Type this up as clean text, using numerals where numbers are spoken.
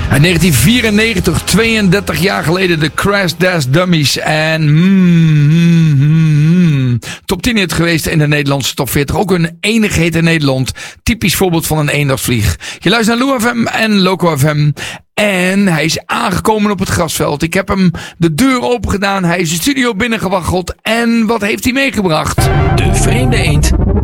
In 1994, 32 jaar geleden, de Crash Test Dummies. En top 10 hit geweest in de Nederlandse top 40. Ook een enigheid in Nederland. Typisch voorbeeld van een eendagsvlieg. Je luistert naar Lou FM en Loco FM. En hij is aangekomen op het grasveld. Ik heb hem de deur open gedaan. Hij is de studio binnengewaggeld. En wat heeft hij meegebracht? De vreemde eend